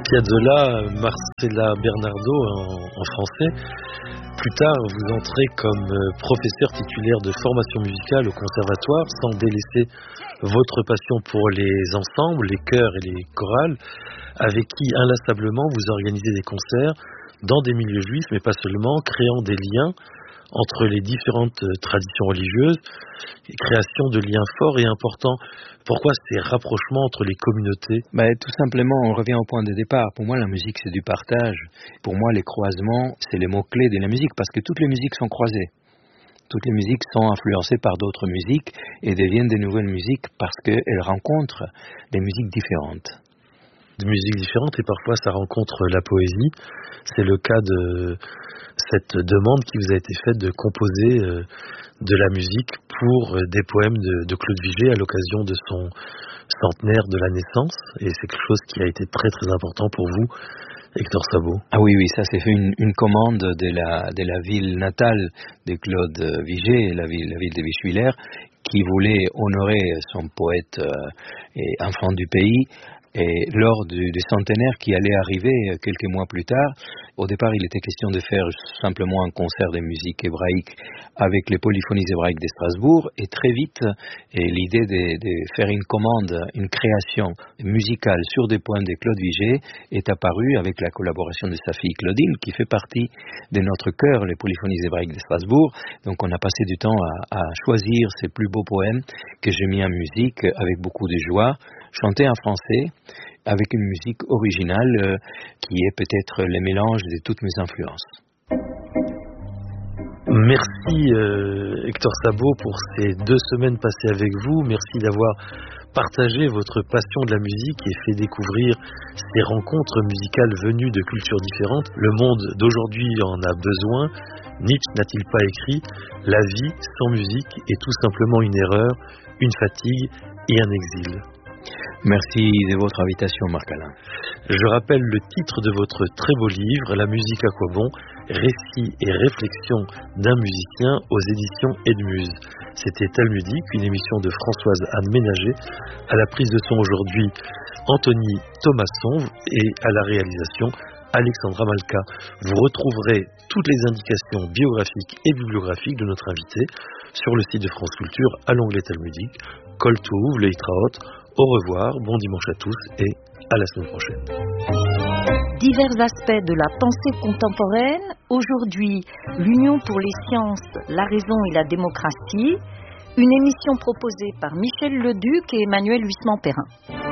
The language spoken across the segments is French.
Piazzolla, Marcella Bernardo en français. Plus tard, vous entrez comme professeur titulaire de formation musicale au conservatoire sans délaisser votre passion pour les ensembles, les chœurs et les chorales, avec qui inlassablement vous organisez des concerts dans des milieux juifs, mais pas seulement, créant des liens entre les différentes traditions religieuses, création de liens forts et importants. Pourquoi ces rapprochements entre les communautés ? Tout simplement, on revient au point de départ. Pour moi, la musique, c'est du partage. Pour moi, les croisements, c'est les mots-clés de la musique, parce que toutes les musiques sont croisées. Toutes les musiques sont influencées par d'autres musiques et deviennent des nouvelles musiques parce qu'elles rencontrent des musiques différentes. De musiques différentes, et parfois ça rencontre la poésie. C'est le cas de cette demande qui vous a été faite de composer de la musique pour des poèmes de Claude Vigée à l'occasion de son centenaire de la naissance, et c'est quelque chose qui a été très très important pour vous, Hector Sabot. Ah oui, ça c'est une commande de la ville natale de Claude Vigée, la ville de Vichevillers, qui voulait honorer son poète et enfant du pays. Et lors du centenaire qui allait arriver quelques mois plus tard, au départ il était question de faire simplement un concert de musique hébraïque avec les polyphonies hébraïques de Strasbourg, et très vite l'idée de faire une commande, une création musicale sur des poèmes de Claude Vigée est apparue avec la collaboration de sa fille Claudine, qui fait partie de notre chœur, les polyphonies hébraïques de Strasbourg. Donc on a passé du temps à choisir ces plus beaux poèmes que j'ai mis en musique avec beaucoup de joie, chantés en français, avec une musique originale qui est peut-être le mélange de toutes mes influences. Merci Hector Sabot pour ces 2 semaines passées avec vous. Merci d'avoir partagé votre passion de la musique et fait découvrir ces rencontres musicales venues de cultures différentes. Le monde d'aujourd'hui en a besoin. Nietzsche n'a-t-il pas écrit « La vie sans musique est tout simplement une erreur, une fatigue et un exil ». Merci de votre invitation, Marc-Alain. Je rappelle le titre de votre très beau livre, La musique à quoi bon ? Récits et réflexions d'un musicien aux éditions Edmuse. C'était Talmudique, une émission de Françoise Anne Ménager. À la prise de son aujourd'hui, Anthony Thomasson, et à la réalisation, Alexandra Malka. Vous retrouverez toutes les indications biographiques et bibliographiques de notre invité sur le site de France Culture à l'onglet Talmudique. Kol Touv, Leitraot. Au revoir, bon dimanche à tous et à la semaine prochaine. Divers aspects de la pensée contemporaine. Aujourd'hui, l'Union pour les sciences, la raison et la démocratie. Une émission proposée par Michel Leduc et Emmanuel Huisman-Perrin.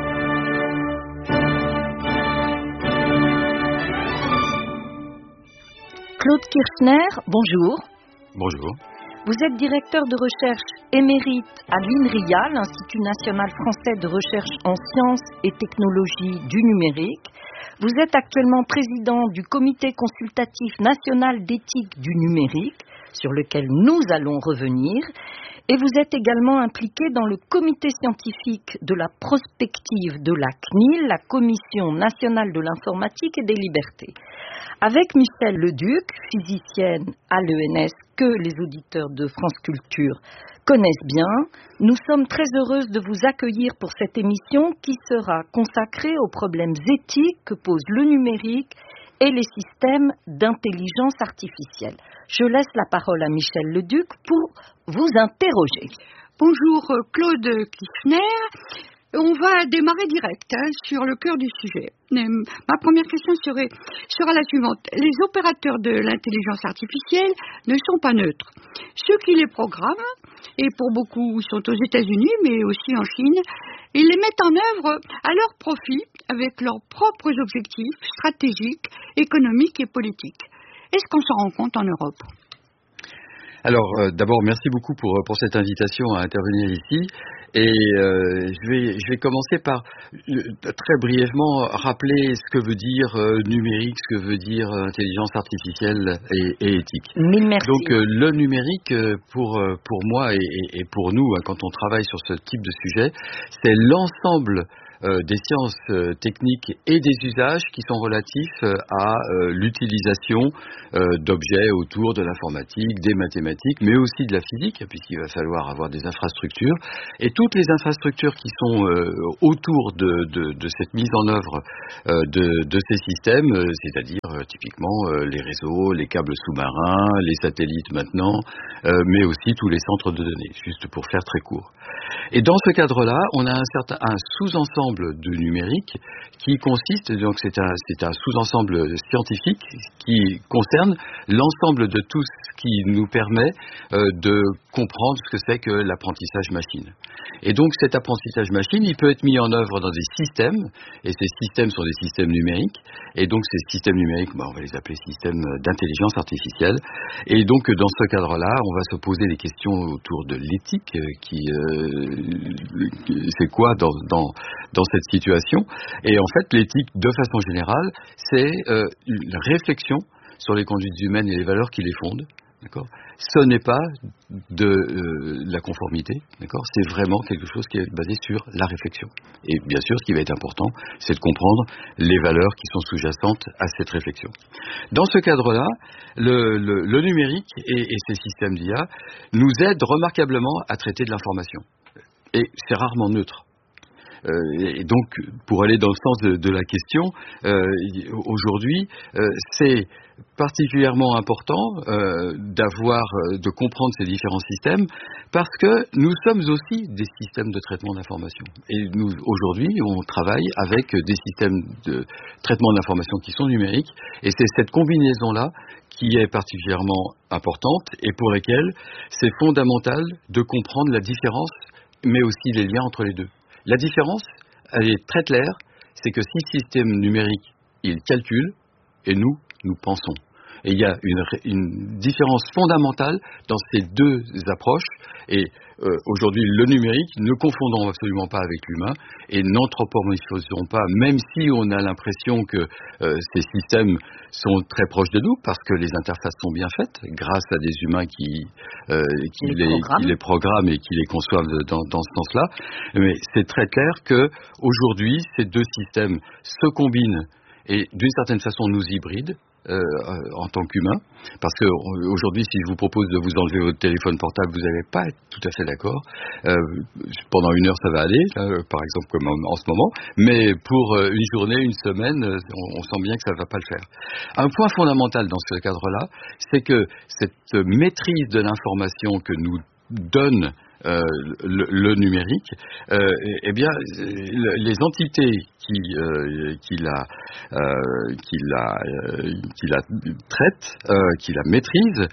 Claude Kirchner, bonjour. Bonjour. Vous êtes directeur de recherche émérite à l'INRIA, l'Institut national français de recherche en sciences et technologies du numérique. Vous êtes actuellement président du Comité consultatif national d'éthique du numérique, sur lequel nous allons revenir. Et vous êtes également impliqué dans le comité scientifique de la prospective de la CNIL, la Commission nationale de l'informatique et des libertés. Avec Michel Leduc, physicienne à l'ENS, que les auditeurs de France Culture connaissent bien, nous sommes très heureuses de vous accueillir pour cette émission qui sera consacrée aux problèmes éthiques que pose le numérique et les systèmes d'intelligence artificielle. Je laisse la parole à Michel Leduc pour vous interroger. Bonjour Claude Kirchner. On va démarrer direct sur le cœur du sujet. Ma première question sera la suivante. Les opérateurs de l'intelligence artificielle ne sont pas neutres. Ceux qui les programment, et pour beaucoup sont aux États-Unis, mais aussi en Chine, ils les mettent en œuvre à leur profit avec leurs propres objectifs stratégiques, économiques et politiques. Est-ce qu'on s'en rend compte en Europe ? Alors, d'abord, merci beaucoup pour cette invitation à intervenir ici. Et je vais commencer par très brièvement rappeler ce que veut dire numérique, ce que veut dire intelligence artificielle et éthique. Mille merci. Donc le numérique, pour moi et pour nous, quand on travaille sur ce type de sujet, c'est l'ensemble des sciences techniques et des usages qui sont relatifs à l'utilisation d'objets autour de l'informatique, des mathématiques, mais aussi de la physique, puisqu'il va falloir avoir des infrastructures. Et toutes les infrastructures qui sont autour de cette mise en œuvre de ces systèmes, c'est-à-dire typiquement les réseaux, les câbles sous-marins, les satellites maintenant, mais aussi tous les centres de données, juste pour faire très court. Et dans ce cadre-là, on a un sous-ensemble de numérique qui consiste, donc c'est un sous-ensemble scientifique qui concerne l'ensemble de tout ce qui nous permet de comprendre ce que c'est que l'apprentissage machine. Et donc cet apprentissage machine, il peut être mis en œuvre dans des systèmes, et ces systèmes sont des systèmes numériques, et donc ces systèmes numériques, on va les appeler systèmes d'intelligence artificielle, et donc dans ce cadre-là, on va se poser des questions autour de l'éthique, c'est quoi dans cette situation. Et en fait, l'éthique, de façon générale, c'est une réflexion sur les conduites humaines et les valeurs qui les fondent. D'accord ? Ce n'est pas de la conformité, d'accord ? C'est vraiment quelque chose qui est basé sur la réflexion. Et bien sûr, ce qui va être important, c'est de comprendre les valeurs qui sont sous-jacentes à cette réflexion. Dans ce cadre-là, le numérique et ces systèmes d'IA nous aident remarquablement à traiter de l'information. Et c'est rarement neutre. Et donc, pour aller dans le sens de la question, aujourd'hui, c'est particulièrement important de comprendre ces différents systèmes parce que nous sommes aussi des systèmes de traitement d'information. Et nous, aujourd'hui, on travaille avec des systèmes de traitement d'information qui sont numériques et c'est cette combinaison-là qui est particulièrement importante et pour laquelle c'est fondamental de comprendre la différence mais aussi les liens entre les deux. La différence, elle est très claire, c'est que si le système numérique, il calcule, et nous pensons. Et il y a une différence fondamentale dans ces deux approches. Et aujourd'hui, le numérique, ne confondons absolument pas avec l'humain et n'anthropomorphisons pas, même si on a l'impression que ces systèmes sont très proches de nous, parce que les interfaces sont bien faites, grâce à des humains qui les programment et qui les conçoivent dans ce sens-là. Mais c'est très clair qu'aujourd'hui, ces deux systèmes se combinent et d'une certaine façon nous hybrident. En tant qu'humain, parce que aujourd'hui, si je vous propose de vous enlever votre téléphone portable, vous n'allez pas être tout à fait d'accord. Pendant une heure, ça va aller, par exemple comme en ce moment, mais pour une journée, une semaine, on sent bien que ça ne va pas le faire. Un point fondamental dans ce cadre-là, c'est que cette maîtrise de l'information que nous donne le numérique, eh bien, les entités qui la traitent, qui la maîtrisent,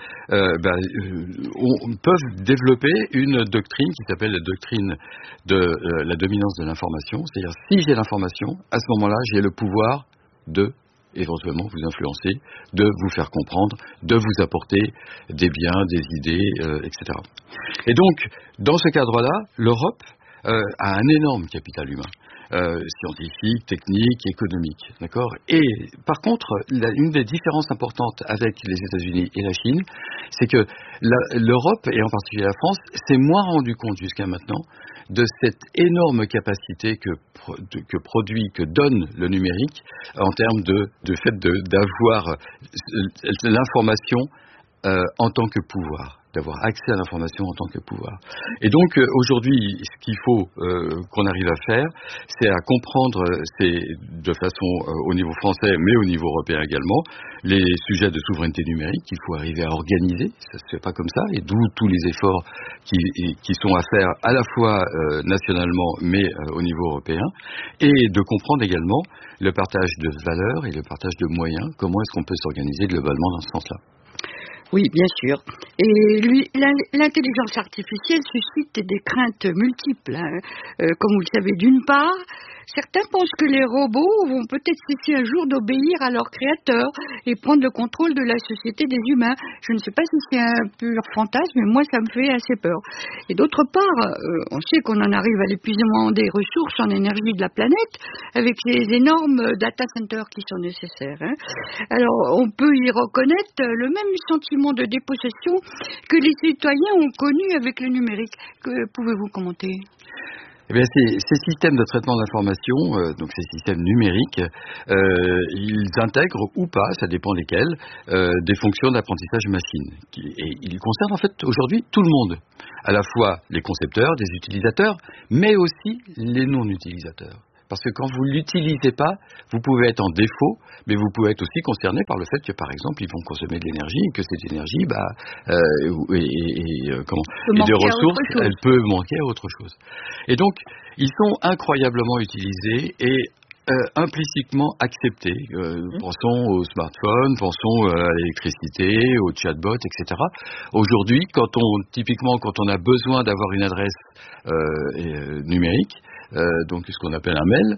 peuvent développer une doctrine qui s'appelle la doctrine de la dominance de l'information. C'est-à-dire, si j'ai l'information, à ce moment-là, j'ai le pouvoir de éventuellement vous influencer, de vous faire comprendre, de vous apporter des biens, des idées, etc. Et donc, dans ce cadre-là, l'Europe a un énorme capital humain, scientifique, technique, économique, d'accord ? Et par contre, une des différences importantes avec les États-Unis et la Chine, c'est que l'Europe, et en particulier la France, s'est moins rendu compte jusqu'à maintenant de cette énorme capacité que donne le numérique en termes de fait d'avoir l'information en tant que pouvoir, d'avoir accès à l'information en tant que pouvoir. Et donc aujourd'hui, ce qu'il faut qu'on arrive à faire, c'est à comprendre de façon au niveau français, mais au niveau européen également, les sujets de souveraineté numérique qu'il faut arriver à organiser. Ça se fait pas comme ça, et d'où tous les efforts qui sont à faire à la fois nationalement, mais au niveau européen, et de comprendre également le partage de valeurs et le partage de moyens. Comment est-ce qu'on peut s'organiser globalement dans ce sens-là ? Oui, bien sûr. Et l'intelligence artificielle suscite des craintes multiples. Comme vous le savez, d'une part, certains pensent que les robots vont peut-être cesser un jour d'obéir à leur créateur et prendre le contrôle de la société des humains. Je ne sais pas si c'est un pur fantasme, mais moi, ça me fait assez peur. Et d'autre part, on sait qu'on en arrive à l'épuisement des ressources en énergie de la planète avec les énormes data centers qui sont nécessaires. Alors, on peut y reconnaître le même sentiment de dépossession que les citoyens ont connu avec le numérique. Que pouvez-vous commenter ? Eh bien, ces systèmes de traitement d'information, donc ces systèmes numériques, ils intègrent ou pas, ça dépend lesquels, des fonctions d'apprentissage machine. Et ils concernent en fait aujourd'hui tout le monde, à la fois les concepteurs, des utilisateurs, mais aussi les non-utilisateurs. Parce que quand vous ne l'utilisez pas, vous pouvez être en défaut, mais vous pouvez être aussi concerné par le fait que, par exemple, ils vont consommer de l'énergie et que cette énergie, et des ressources, elle peut manquer à autre chose. Et donc, ils sont incroyablement utilisés et implicitement acceptés. Pensons aux smartphones, pensons à l'électricité, aux chatbots, etc. Aujourd'hui, typiquement, quand on a besoin d'avoir une adresse numérique, donc ce qu'on appelle un mail,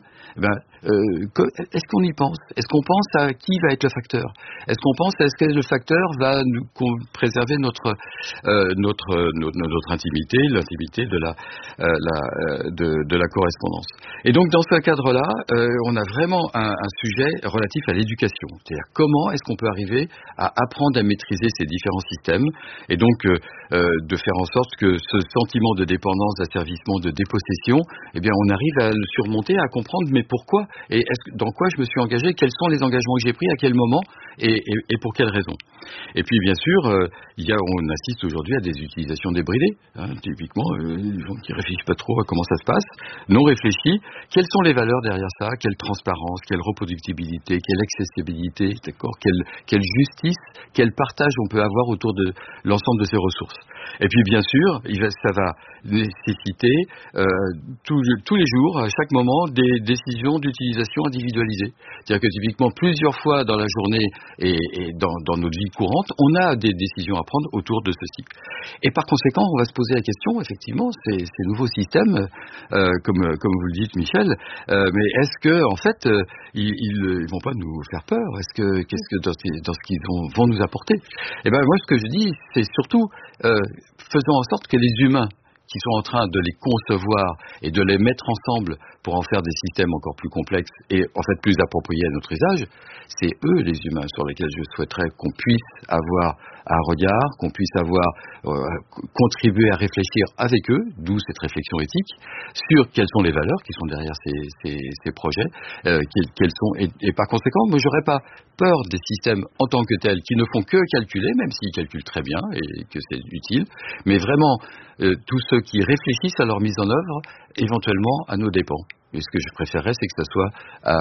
est-ce qu'on y pense? Est-ce qu'on pense à qui va être le facteur? Est-ce qu'on pense à ce que le facteur va nous préserver notre intimité, l'intimité de la correspondance? Et donc dans ce cadre-là, on a vraiment un sujet relatif à l'éducation, c'est-à-dire comment est-ce qu'on peut arriver à apprendre à maîtriser ces différents systèmes, et donc de faire en sorte que ce sentiment de dépendance, d'asservissement, de dépossession, eh bien on arrive à le surmonter, à comprendre mais pourquoi et dans quoi je me suis engagé, quels sont les engagements que j'ai pris, à quel moment et pour quelles raisons. Et puis bien sûr, on assiste aujourd'hui à des utilisations débridées, typiquement des gens qui réfléchissent pas trop à comment ça se passe, non réfléchis. Quelles sont les valeurs derrière ça? Quelle transparence, quelle reproductibilité, quelle accessibilité, d'accord, quelle justice, quel partage on peut avoir autour de l'ensemble de ces ressources. Et puis bien sûr, ça va nécessiter tous les jours, à chaque moment, des décisions d'utilisation individualisées. C'est-à-dire que typiquement, plusieurs fois dans la journée et dans notre vie courante, on a des décisions à prendre autour de ceci. Et par conséquent, on va se poser la question, effectivement, ces nouveaux systèmes, comme vous le dites, Michel, mais est-ce que, en fait, ils vont pas nous faire peur? Qu'est-ce que dans ce qu'ils vont nous apporter? Eh ben, moi, ce que je dis, c'est surtout faisons en sorte que les humains qui sont en train de les concevoir et de les mettre ensemble pour en faire des systèmes encore plus complexes et en fait plus appropriés à notre usage, c'est eux les humains sur lesquels je souhaiterais qu'on puisse avoir un regard, qu'on puisse avoir contribuer à réfléchir avec eux, d'où cette réflexion éthique, sur quelles sont les valeurs qui sont derrière ces projets, quelles sont, et par conséquent, moi j'aurais pas peur des systèmes en tant que tels qui ne font que calculer, même s'ils calculent très bien et que c'est utile, mais vraiment tous ceux qui réfléchissent à leur mise en œuvre, éventuellement à nos dépens. Et ce que je préférerais, c'est que ça soit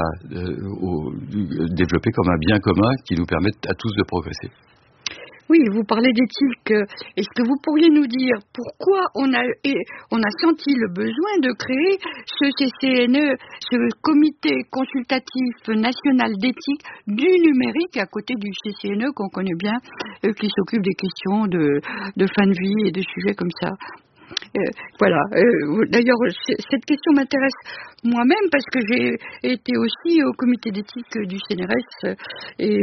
développé comme un bien commun qui nous permette à tous de progresser. Oui, vous parlez d'éthique. Est-ce que vous pourriez nous dire pourquoi on a senti le besoin de créer ce CCNE, ce comité consultatif national d'éthique du numérique à côté du CCNE qu'on connaît bien, qui s'occupe des questions de fin de vie et de sujets comme ça? Voilà. D'ailleurs, cette question m'intéresse moi-même parce que j'ai été aussi au comité d'éthique du CNRS et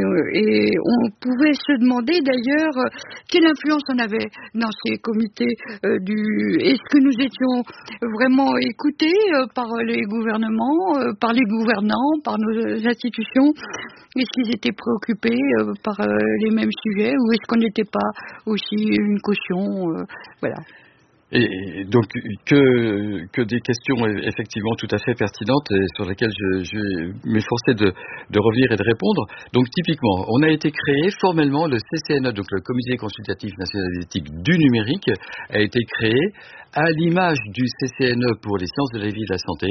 on pouvait se demander d'ailleurs quelle influence on avait dans ces comités est-ce que nous étions vraiment écoutés par les gouvernements, par les gouvernants, par nos institutions? Est-ce qu'ils étaient préoccupés par les mêmes sujets ou est-ce qu'on n'était pas aussi une caution? Voilà. Et donc que des questions effectivement tout à fait pertinentes et sur lesquelles je vais m'efforcer de revenir et de répondre. Donc typiquement, on a été créé formellement, le CCNE, donc le Comité consultatif national d'éthique du numérique, a été créé à l'image du CCNE pour les sciences de la vie et de la santé,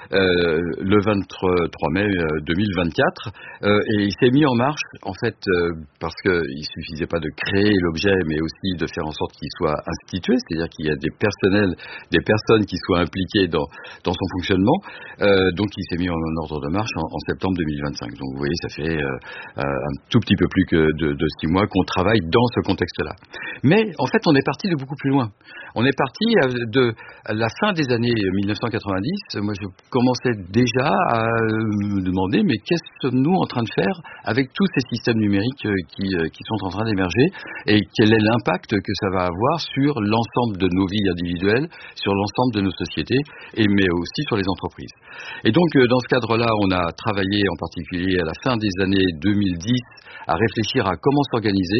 le 23 mai 2024, et il s'est mis en marche en fait parce qu'il suffisait pas de créer l'objet, mais aussi de faire en sorte qu'il soit institué, c'est-à-dire qu'il y a des personnes qui soient impliquées dans son fonctionnement. Donc il s'est mis en ordre de marche en septembre 2025. Donc vous voyez, ça fait un tout petit peu plus que de 6 mois qu'on travaille dans ce contexte-là. Mais en fait, on est parti de beaucoup plus loin. On est parti de la fin des années 1990. Moi, je commençais déjà à me demander, mais qu'est-ce que nous en train de faire avec tous ces systèmes numériques qui sont en train d'émerger et quel est l'impact que ça va avoir sur l'ensemble de nos vies individuelles, sur l'ensemble de nos sociétés, mais aussi sur les entreprises. Et donc, dans ce cadre-là, on a travaillé en particulier à la fin des années 2010 à réfléchir à comment s'organiser.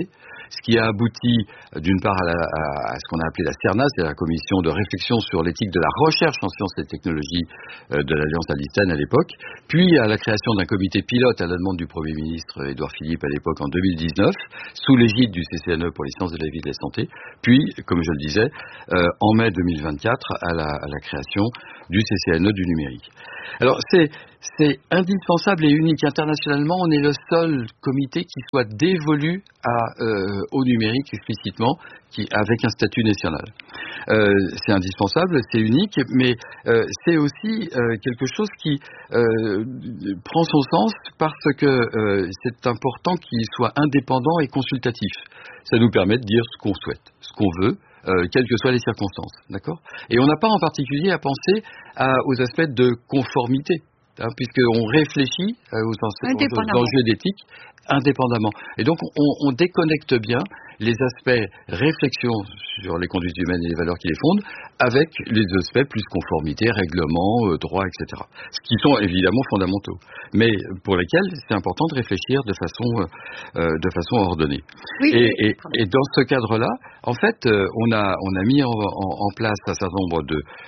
ce qui a abouti d'une part à ce qu'on a appelé la CERNA, c'est la commission de réflexion sur l'éthique de la recherche en sciences et technologies de l'Alliance Alistane à l'époque, puis à la création d'un comité pilote à la demande du Premier ministre Édouard Philippe à l'époque en 2019, sous l'égide du CCNE pour les sciences de la vie et de la santé, puis, comme je le disais, en mai 2024 à la création du CCNE du numérique. Alors c'est indispensable et unique. Internationalement, on est le seul comité qui soit dévolu au numérique explicitement, avec un statut national. C'est indispensable, c'est unique, mais c'est aussi quelque chose qui prend son sens parce que c'est important qu'il soit indépendant et consultatif. Ça nous permet de dire ce qu'on souhaite, ce qu'on veut, quelles que soient les circonstances, d'accord ? Et on n'a pas en particulier à penser aux aspects de conformité, puisqu'on réfléchit aux enjeux d'éthique indépendamment. Et donc on déconnecte bien les aspects réflexion sur les conduites humaines et les valeurs qui les fondent avec les aspects plus conformité, règlement, droit, etc. Ce qui sont évidemment fondamentaux, mais pour lesquels c'est important de réfléchir de façon ordonnée. Oui, et dans ce cadre-là, en fait, on a mis en place un certain nombre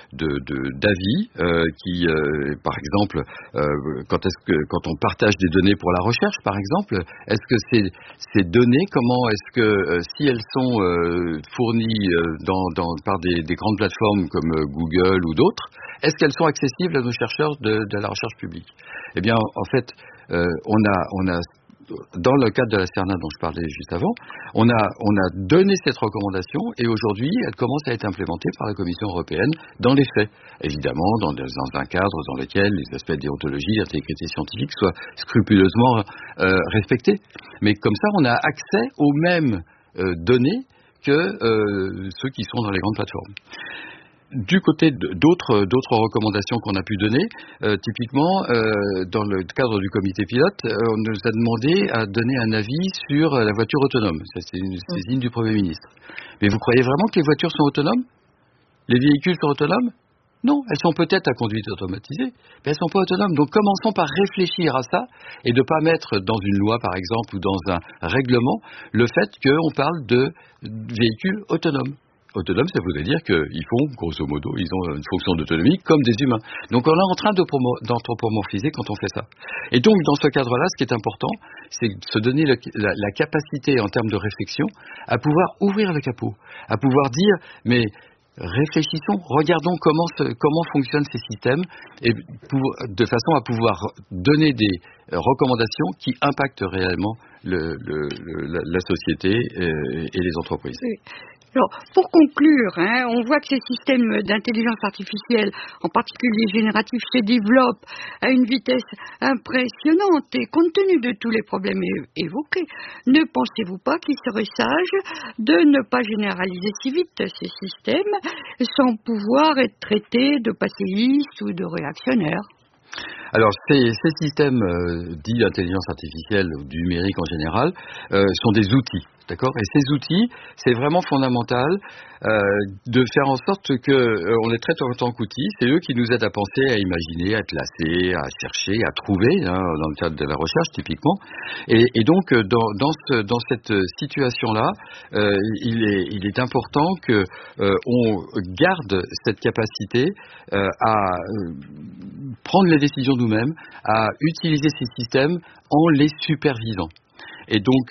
d'avis qui, par exemple, quand on partage des données pour la recherche, par exemple, est-ce que ces données, comment est-ce que si elles sont fournies par des grandes plateformes comme Google ou d'autres, est-ce qu'elles sont accessibles à nos chercheurs de la recherche publique ? Eh bien, en fait, on a dans le cadre de la CERNA dont je parlais juste avant, on a donné cette recommandation et aujourd'hui, elle commence à être implémentée par la Commission européenne dans les faits. Évidemment, dans un cadre dans lequel les aspects de déontologie, d'intégrité scientifique soient scrupuleusement respectés. Mais comme ça, on a accès aux mêmes données que ceux qui sont dans les grandes plateformes. Du côté d'autres recommandations qu'on a pu donner, typiquement dans le cadre du comité pilote, on nous a demandé à donner un avis sur la voiture autonome. Ça, c'est une saisine du Premier ministre. Mais vous croyez vraiment que les voitures sont autonomes ? Les véhicules sont autonomes ? Non, elles sont peut-être à conduite automatisée, mais elles ne sont pas autonomes. Donc commençons par réfléchir à ça et de ne pas mettre dans une loi, par exemple, ou dans un règlement, le fait qu'on parle de véhicules autonomes. Autonome, ça voudrait dire qu'ils font, grosso modo, ils ont une fonction d'autonomie comme des humains. Donc on est en train d'anthropomorphiser quand on fait ça. Et donc dans ce cadre-là, ce qui est important, c'est de se donner la capacité en termes de réflexion à pouvoir ouvrir le capot, à pouvoir dire, mais réfléchissons, regardons comment fonctionnent ces systèmes et de façon à pouvoir donner des recommandations qui impactent réellement la société et les entreprises. Oui. Alors, pour conclure, on voit que ces systèmes d'intelligence artificielle, en particulier génératifs, se développent à une vitesse impressionnante et compte tenu de tous les problèmes évoqués, ne pensez-vous pas qu'il serait sage de ne pas généraliser si vite ces systèmes sans pouvoir être traités de passéistes ou de réactionnaires ? Alors, ces systèmes dits d'intelligence artificielle ou du numérique en général sont des outils. D'accord ? Et ces outils, c'est vraiment fondamental de faire en sorte qu'on les traite en tant qu'outils. C'est eux qui nous aident à penser, à imaginer, à classer, à chercher, à trouver, dans le cadre de la recherche typiquement. Et donc, dans cette situation-là, il est important qu'on garde cette capacité à prendre les décisions nous-mêmes, à utiliser ces systèmes en les supervisant. Et donc,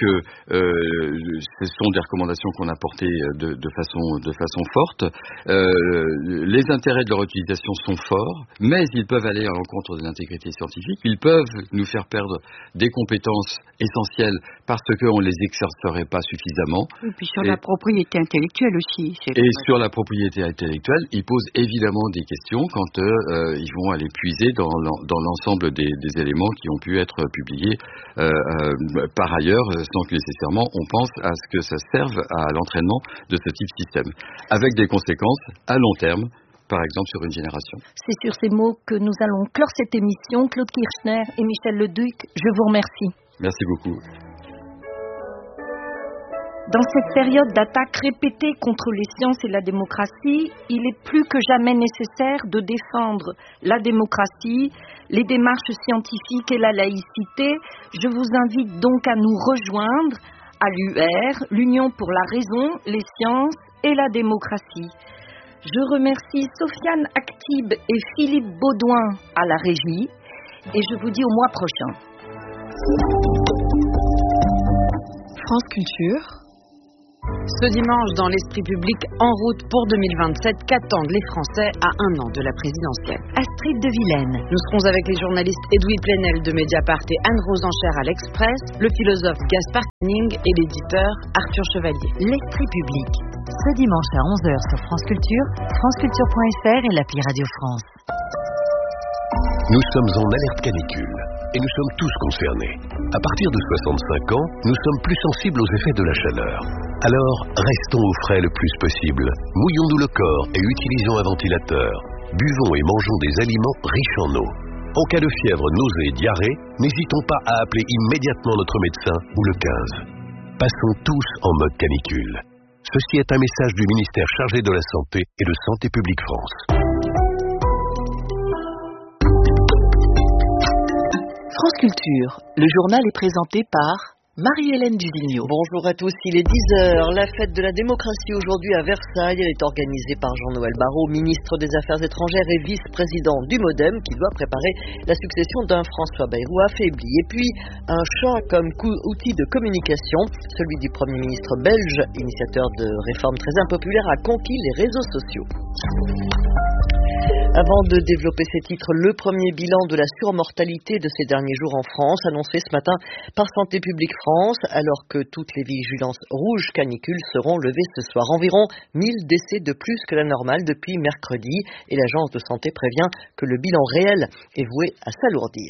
ce sont des recommandations qu'on a portées de façon forte. Les intérêts de leur utilisation sont forts, mais ils peuvent aller à l'encontre de l'intégrité scientifique. Ils peuvent nous faire perdre des compétences essentielles parce qu'on ne les exercerait pas suffisamment. Et puis sur la propriété intellectuelle aussi. Sur la propriété intellectuelle, ils posent évidemment des questions quand ils vont aller puiser dans l'ensemble des éléments qui ont pu être publiés par ailleurs, sans que nécessairement on pense à ce que ça serve à l'entraînement de ce type de système, avec des conséquences à long terme, par exemple sur une génération. C'est sur ces mots que nous allons clore cette émission. Claude Kirchner et Michel Leduc, je vous remercie. Merci beaucoup. Dans cette période d'attaques répétées contre les sciences et la démocratie, il est plus que jamais nécessaire de défendre la démocratie, les démarches scientifiques et la laïcité. Je vous invite donc à nous rejoindre à l'UR, l'Union pour la raison, les sciences et la démocratie. Je remercie Sofiane Aktib et Philippe Baudouin à la régie et je vous dis au mois prochain. France Culture. Ce dimanche, dans l'esprit public, en route pour 2027, qu'attendent les Français à un an de la présidentielle? Astrid de Vilaine. Nous serons avec les journalistes Edoui Plenel de Mediapart et Anne-Rose Enchère à l'Express, le philosophe Gaspard Koenig et l'éditeur Arthur Chevalier. L'esprit public. Ce dimanche à 11h sur France Culture, franceculture.fr et l'appli Radio France. Nous sommes en alerte canicule et nous sommes tous concernés. À partir de 65 ans, nous sommes plus sensibles aux effets de la chaleur. Alors, restons au frais le plus possible. Mouillons-nous le corps et utilisons un ventilateur. Buvons et mangeons des aliments riches en eau. En cas de fièvre, nausée et diarrhée, n'hésitons pas à appeler immédiatement notre médecin ou le 15. Passons tous en mode canicule. Ceci est un message du ministère chargé de la Santé et de Santé publique France. France Culture, le journal est présenté par Marie-Hélène Duvigneau. Bonjour à tous, il est 10h. La fête de la démocratie aujourd'hui à Versailles. Elle est organisée par Jean-Noël Barrot, ministre des Affaires étrangères et vice-président du MoDem, qui doit préparer la succession d'un François Bayrou affaibli. Et puis, un chat comme outil de communication, celui du Premier ministre belge, initiateur de réformes très impopulaires, a conquis les réseaux sociaux. Avant de développer ces titres, le premier bilan de la surmortalité de ces derniers jours en France, annoncé ce matin par Santé publique France, alors que toutes les vigilances rouges canicules seront levées ce soir. Environ 1000 décès de plus que la normale depuis mercredi, et l'agence de santé prévient que le bilan réel est voué à s'alourdir.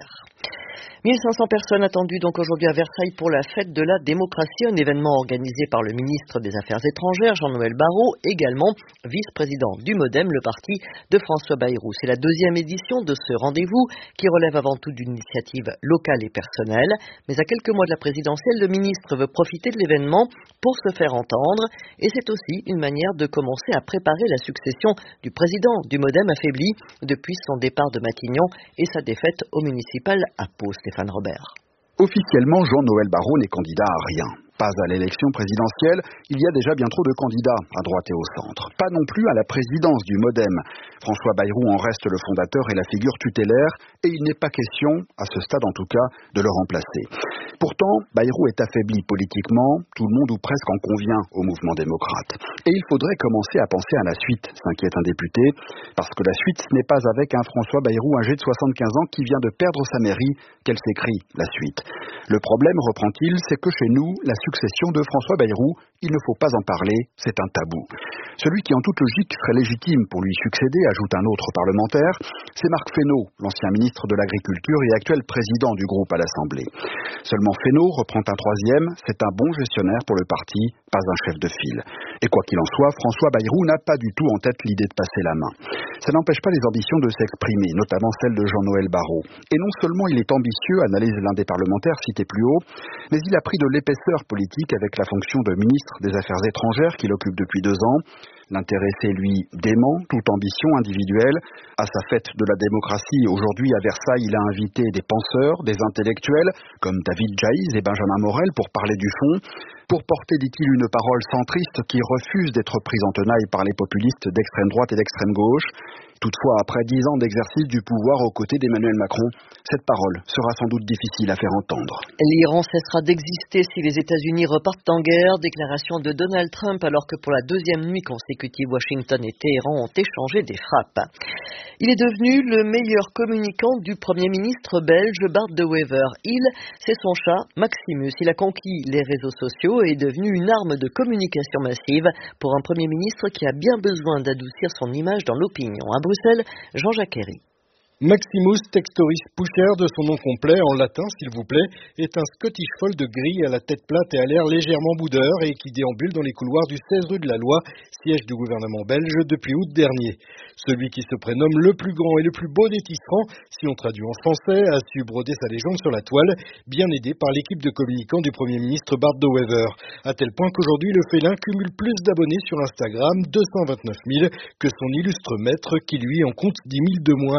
1500 personnes attendues donc aujourd'hui à Versailles pour la fête de la démocratie, un événement organisé par le ministre des Affaires étrangères, Jean-Noël Barrot, également vice-président du MoDem, le parti de François Bayrou. C'est la deuxième édition de ce rendez-vous qui relève avant tout d'une initiative locale et personnelle. Mais à quelques mois de la présidentielle, le ministre veut profiter de l'événement pour se faire entendre et c'est aussi une manière de commencer à préparer la succession du président du MoDem affaibli depuis son départ de Matignon et sa défaite au municipal à Pau. Stéphane Robert. Officiellement, Jean-Noël Barrot n'est candidat à rien. Pas à l'élection présidentielle, il y a déjà bien trop de candidats à droite et au centre. Pas non plus à la présidence du MoDem. François Bayrou en reste le fondateur et la figure tutélaire, et il n'est pas question, à ce stade en tout cas, de le remplacer. Pourtant, Bayrou est affaibli politiquement, tout le monde ou presque en convient au mouvement démocrate. Et il faudrait commencer à penser à la suite, s'inquiète un député, parce que la suite, ce n'est pas avec un François Bayrou âgé de 75 ans qui vient de perdre sa mairie qu'elle s'écrit, la suite. Le problème, reprend-il, c'est que chez nous, la succession de François Bayrou, il ne faut pas en parler, c'est un tabou. Celui qui en toute logique serait légitime pour lui succéder, ajoute un autre parlementaire, c'est Marc Fesneau, l'ancien ministre de l'Agriculture et actuel président du groupe à l'Assemblée. Seulement Fesneau reprend un troisième, c'est un bon gestionnaire pour le parti, pas un chef de file. Et quoi qu'il en soit, François Bayrou n'a pas du tout en tête l'idée de passer la main. Ça n'empêche pas les ambitions de s'exprimer, notamment celle de Jean-Noël Barrot. Et non seulement il est ambitieux, analyse l'un des parlementaires cité plus haut, mais il a pris de l'épaisseur politique avec la fonction de ministre des Affaires étrangères qu'il occupe depuis 2 ans. L'intéressé, lui, dément toute ambition individuelle. À sa fête de la démocratie, aujourd'hui à Versailles, il a invité des penseurs, des intellectuels, comme David Jaïs et Benjamin Morel, pour parler du fond, pour porter, dit-il, une parole centriste qui refuse d'être prise en tenaille par les populistes d'extrême droite et d'extrême gauche. Toutefois, après 10 ans d'exercice du pouvoir aux côtés d'Emmanuel Macron, cette parole sera sans doute difficile à faire entendre. L'Iran cessera d'exister si les États-Unis repartent en guerre. Déclaration de Donald Trump alors que pour la 2e nuit consécutive, Washington et Téhéran ont échangé des frappes. Il est devenu le meilleur communicant du Premier ministre belge Bart De Wever. C'est son chat Maximus. Il a conquis les réseaux sociaux et est devenu une arme de communication massive pour un Premier ministre qui a bien besoin d'adoucir son image dans l'opinion. À Bruxelles, Jean-Jacques Herry. Maximus Textoris Pusher, de son nom complet, en latin s'il vous plaît, est un Scottish Fold gris à la tête plate et à l'air légèrement boudeur et qui déambule dans les couloirs du 16 rue de la Loi, siège du gouvernement belge depuis août dernier. Celui qui se prénomme le plus grand et le plus beau des tisserands, si on traduit en français, a su broder sa légende sur la toile, bien aidé par l'équipe de communicants du Premier ministre Bart De Wever, à tel point qu'aujourd'hui le félin cumule plus d'abonnés sur Instagram, 229 000, que son illustre maître qui lui en compte 10 000 de moins. Alors comment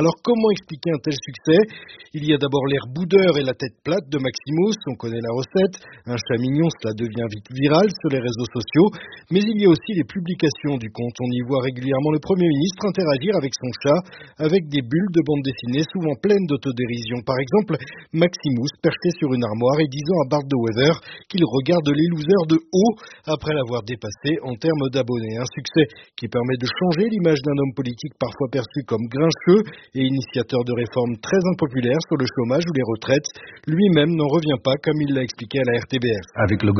Comment expliquer un tel succès? Il y a d'abord l'air boudeur et la tête plate de Maximus, on connaît la recette. Un chat mignon, cela devient vite viral sur les réseaux sociaux. Mais il y a aussi les publications du compte. On y voit régulièrement le Premier ministre interagir avec son chat, avec des bulles de bande dessinée souvent pleines d'autodérision. Par exemple, Maximus perché sur une armoire et disant à Bart de Wever qu'il regarde les losers de haut après l'avoir dépassé en termes d'abonnés. Un succès qui permet de changer l'image d'un homme politique parfois perçu comme grincheux et initiateur de réformes très impopulaires sur le chômage ou les retraites. Lui-même n'en revient pas, comme il l'a expliqué à la RTBF. Avec le